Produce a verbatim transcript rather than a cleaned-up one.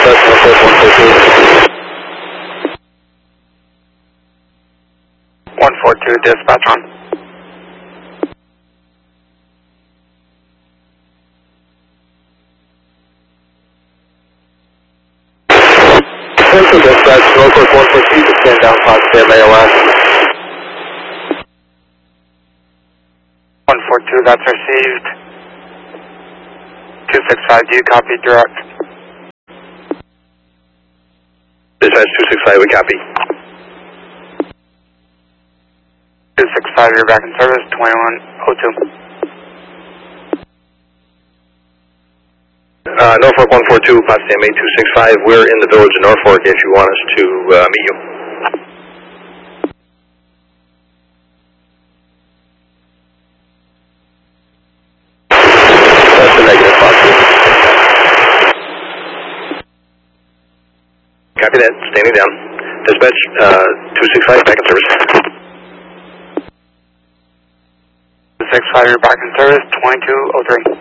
dispatch, Norfolk one four two. one four two, dispatch on. Central dispatch, Norfolk one four two, to stand down positive A O S. one four two, that's received. two six five, do you copy direct? Dispatch two six five, we copy. two six five, you're back in service, twenty-one oh two. Uh, Norfolk one four two, Potsdam eight two six five, we're in the village of Norfolk if you want us to uh, meet you. That's a negative, Potsdam. Copy that, standing down. Dispatch, uh, two six five, back in service. two six five, you're back in service, twenty-two oh three.